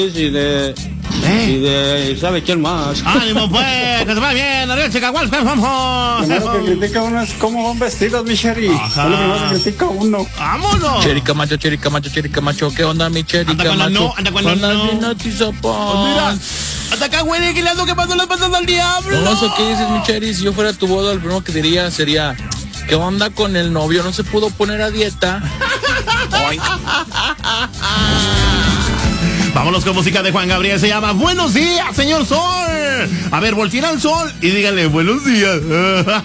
y de ¿sabe quién más? ¡Ánimo, pues! ¡Que se vaya bien! ¡Arriba, Chicaguas! ¡Vamos! Lo que critica uno es cómo van vestidos, mi Cheri. Es lo primero que critica uno. ¡Vámonos! Cheri Camacho, ¿qué onda, mi Cheri Camacho? Anda cuando no. Mira, hasta acá, güey, que le ando que pasó las patas al diablo. No, eso que dices, mi Cheri, si yo fuera a tu boda, lo primero que diría sería, ¿qué onda con el novio? ¿No se pudo poner a dieta? Ay. Vámonos con música de Juan Gabriel, se llama Buenos días, señor Sol. A ver, volteen al sol y díganle buenos días.